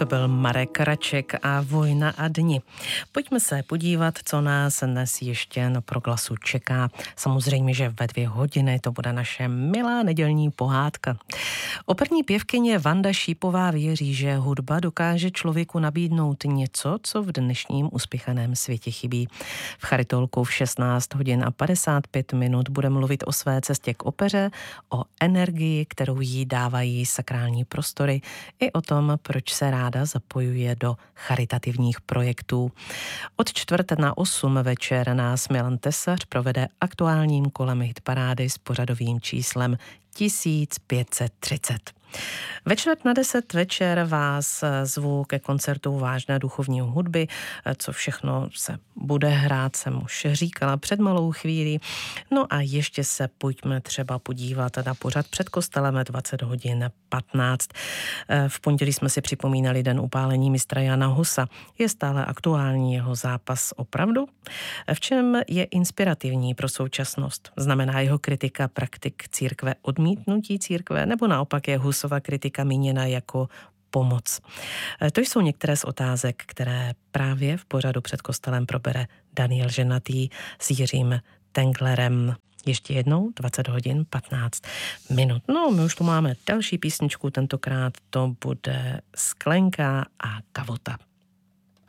To byl Marek Raček a Vojna a dni. Pojďme se podívat, co nás dnes ještě na Proglasu čeká. Samozřejmě, že ve 2 hodiny to bude naše milá nedělní pohádka. Operní pěvkyně Vanda Šípová věří, že hudba dokáže člověku nabídnout něco, co v dnešním uspěchaném světě chybí. V Charitolku v 16 hodin a 55 minut bude mluvit o své cestě k opeře, o energii, kterou jí dávají sakrální prostory, i o tom, proč se ráda zapojuje do charitativních projektů. Od 7:45 večer nás Milan Tesař provede aktuálním kolem hitparády s pořadovým číslem 1530. Ve 9:45 večer vás zvu ke koncertu vážné duchovní hudby. Co všechno se bude hrát, jsem už říkala před malou chvílí. No a ještě se pojďme třeba podívat na pořad Před kostelem 20:15. V pondělí jsme si připomínali den upálení mistra Jana Husa. Je stále aktuální jeho zápas opravdu? V čem je inspirativní pro současnost? Znamená jeho kritika praktik církve odmítnutí církve, nebo naopak je Husova kritika míněna jako pomoc? To jsou některé z otázek, které právě v pořadu Před kostelem probere Daniel Ženatý s Jiřím Tenglerem. Ještě jednou 20:15. No, my už tu máme další písničku, tentokrát to bude Sklenka a kavota.